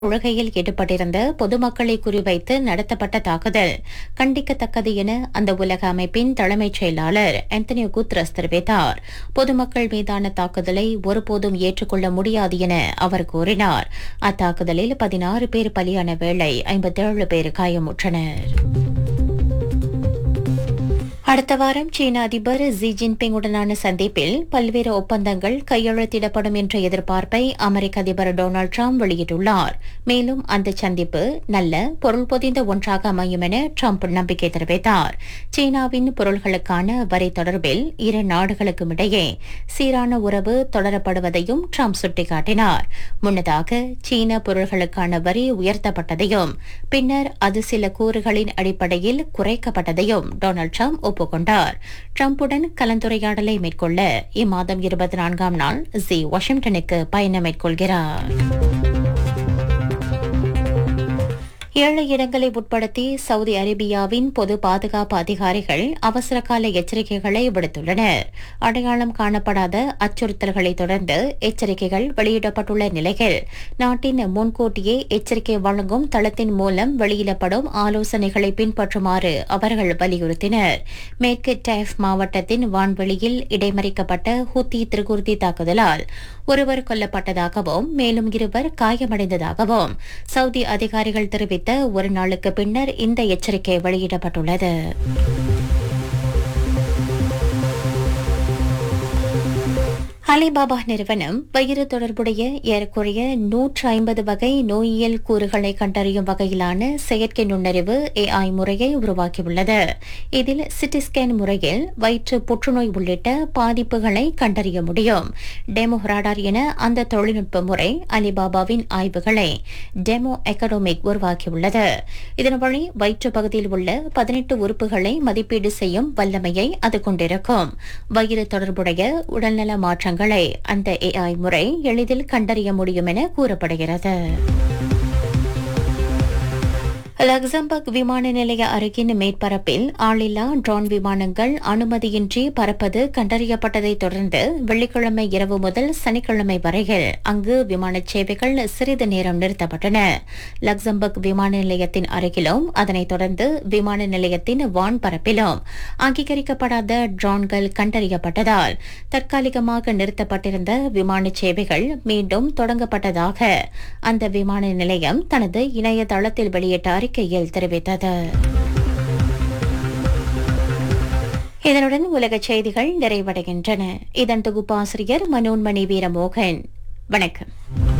தொழுகையில் ஈடுபட்டிருந்த பொதுமக்களை குறிவைத்து நடத்தப்பட்ட தாக்குதல் கண்டிக்கத்தக்கது என அந்த உலக அமைப்பின் தலைமைச் செயலாளர் ஆந்தனியோ குத்ரஸ் தெரிவித்தார். பொதுமக்கள் மீதான தாக்குதலை ஒருபோதும் ஏற்றுக்கொள்ள முடியாது என அவர் கூறினார். அத்தாக்குதலில் 16 பேர் பலியான வேளை 57 பேர் காயமுற்றனர். அடுத்த வாரம் சீன அதிபர் ஜி ஜின்பிங் உடனான சந்திப்பில் பல்வேறு ஒப்பந்தங்கள் கையெழுத்திடப்படும் என்ற எதிர்பார்ப்பை அமெரிக்க அதிபர் டொனால்டு டிரம்ப் வெளியிட்டுள்ளார். மேலும் அந்த சந்திப்பு நல்ல பொருள் பொதிந்த ஒன்றாக அமையும் என டிரம்ப் நம்பிக்கை தெரிவித்தார். சீனாவின் பொருள்களுக்கான வரி தொடர்பில் இரு நாடுகளுக்கும் இடையே சீரான உறவு தொடரப்படுவதையும் டிரம்ப் சுட்டிக்காட்டினார். முன்னதாக சீன பொருள்களுக்கான வரி உயர்த்தப்பட்டதையும் பின்னர் அது சில கூறுகளின் அடிப்படையில் குறைக்கப்பட்டதையும் டொனால்டு டிரம்ப் ஒப்புக்கொண்டார். டிரம்புடன் கலந்துரையாடலை மேற்கொள்ள இம்மாதம் 24ஆம் நாள் ஜி வாஷிங்டனுக்கு பயணம் மேற்கொள்கிறார். 7 இடங்களை உட்படுத்தி சவுதி அரேபியாவின் பொது பாதுகாப்பு அதிகாரிகள் அவசரகால எச்சரிக்கைகளை விடுத்துள்ளனர். அடையாளம் காணப்படாத அச்சுறுத்தல்களை தொடர்ந்து எச்சரிக்கைகள் வெளியிடப்பட்டுள்ள நிலையில் நாட்டின் முன்கூட்டியே எச்சரிக்கை வழங்கும் தளத்தின் மூலம் வெளியிடப்படும் ஆலோசனைகளை பின்பற்றுமாறு அவர்கள் வலியுறுத்தினர். மேற்கு டைஃப் மாவட்டத்தின் வான்வெளியில் இடைமறிக்கப்பட்ட ஹூத்தி திருகுர்தி தாக்குதலால் ஒருவர் கொல்லப்பட்டதாகவும் மேலும் 2 காயமடைந்ததாகவும் சவுதி அதிகாரிகள் தெரிவித்த ஒரு நாளுக்கு பின்னர் இந்த எச்சரிக்கை வெளியிடப்பட்டுள்ளது. அலிபாபா நிறுவனம் வயிறு தொடர்புடைய ஏறக்குறைய 150 வகை நோயியல் கூறுகளை கண்டறியும் வகையிலான செயற்கை நுண்ணறிவு AI முறையை உருவாக்கியுள்ளது. இதில் சிடி ஸ்கேன் முறையில் வயிற்று புற்றுநோய் உள்ளிட்ட பாதிப்புகளை கண்டறிய முடியும். டெமோ ராடார் என அந்த தொழில்நுட்ப முறை அலிபாபாவின் ஆய்வுகளை டெமோ எக்கடோமிக் உருவாக்கியுள்ளது. இதன் வழி வயிற்று பகுதியில் உள்ள 18 உறுப்புகளை மதிப்பீடு செய்யும் வல்லமையை அது கொண்டிருக்கும். வயிறு தொடர்புடைய உடல்நல மாற்றங்கள் அந்த AI முறை எளிதில் கண்டறிய முடியும் என கூறப்படுகிறது. லக்சம்பர்க் விமான நிலைய அருகின் மேற்பரப்பில் ஆளில்லா ட்ரோன் விமானங்கள் அனுமதியின்றி பறப்பது கண்டறியப்பட்டதை தொடர்ந்து வெள்ளிக்கிழமை இரவு முதல் சனிக்கிழமை வரையில் அங்கு விமான சேவைகள் சிறிது நேரம் நிறுத்தப்பட்டன. லக்சம்பர்க் விமான நிலையத்தின் அருகிலும் அதனைத் தொடர்ந்து விமான நிலையத்தின் வான்பரப்பிலும் அங்கீகரிக்கப்படாத ட்ரோன்கள் கண்டறியப்பட்டதால் தற்காலிகமாக நிறுத்தப்பட்டிருந்த விமான சேவைகள் மீண்டும் தொடங்கப்பட்டதாக அந்த விமான நிலையம் தனது இணையதளத்தில் வெளியிட்ட அறிக்கையில் தெரிவித்தது. இதனுடன் உலகச் செய்திகள் நிறைவடைகின்றன. இதன் தொகுப்பாசிரியர் மனோன்மணி வீரமோகன். வணக்கம்.